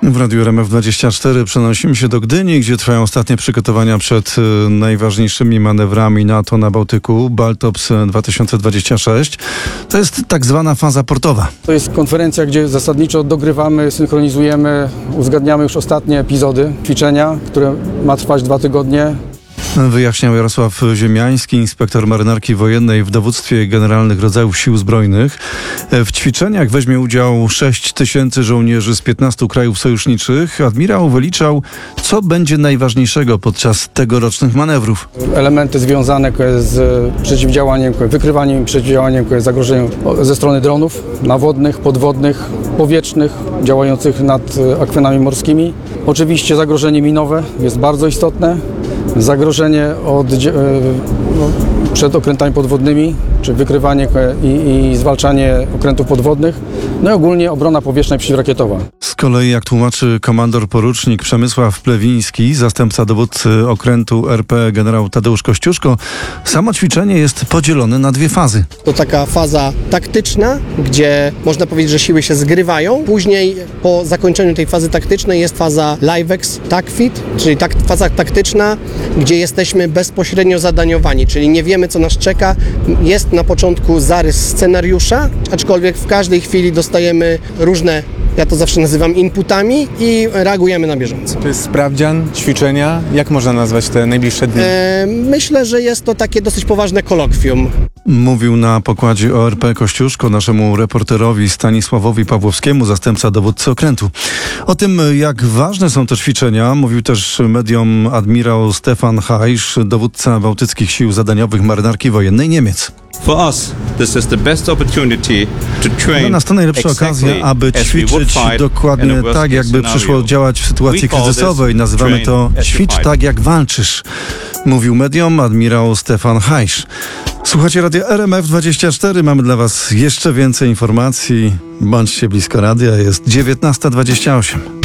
W Radiu RMF24 przenosimy się do Gdyni, gdzie trwają ostatnie przygotowania przed najważniejszymi manewrami NATO na Bałtyku, Baltops 2026. To jest tak zwana faza portowa. To jest konferencja, gdzie zasadniczo dogrywamy, synchronizujemy, uzgadniamy już ostatnie epizody ćwiczenia, które ma trwać 2 tygodnie. Wyjaśniał Jarosław Ziemiański, inspektor marynarki wojennej w dowództwie generalnych rodzajów sił zbrojnych. W ćwiczeniach weźmie udział 6 000 żołnierzy z 15 krajów sojuszniczych. Admirał wyliczał, co będzie najważniejszego podczas tegorocznych manewrów. Elementy związane z przeciwdziałaniem, wykrywaniem i przeciwdziałaniem zagrożeń ze strony dronów nawodnych, podwodnych, powietrznych, działających nad akwenami morskimi. Oczywiście zagrożenie minowe jest bardzo istotne. Zagrożenie przed okrętami podwodnymi, czy wykrywanie i zwalczanie okrętów podwodnych, no i ogólnie obrona powietrzna i przeciwrakietowa. Z kolei, jak tłumaczy komandor porucznik Przemysław Plewiński, zastępca dowódcy okrętu RP generał Tadeusz Kościuszko, samo ćwiczenie jest podzielone na 2 fazy. To taka faza taktyczna, gdzie można powiedzieć, że siły się zgrywają. Później po zakończeniu tej fazy taktycznej jest faza LiveX TacFit, czyli faza taktyczna, gdzie jesteśmy bezpośrednio zadaniowani, czyli nie wiemy, co nas czeka. Jest na początku zarys scenariusza, aczkolwiek w każdej chwili dostajemy różne, ja to zawsze nazywam inputami i reagujemy na bieżąco. To jest sprawdzian, ćwiczenia. Jak można nazwać te najbliższe dni? Myślę, że jest to takie dosyć poważne kolokwium. Mówił na pokładzie ORP Kościuszko naszemu reporterowi Stanisławowi Pawłowskiemu, zastępca dowódcy okrętu. O tym, jak ważne są te ćwiczenia, mówił też mediom admirał Stefan Heisz, dowódca Bałtyckich Sił Zadaniowych Marynarki Wojennej Niemiec. Dla nas to najlepsza okazja, aby ćwiczyć dokładnie tak, jakby przyszło działać w sytuacji kryzysowej. Nazywamy to ćwicz tak, jak walczysz, mówił mediom admirał Stefan Heisz. Słuchacie Radia RMF24, mamy dla Was jeszcze więcej informacji. Bądźcie blisko radia, jest 19:28.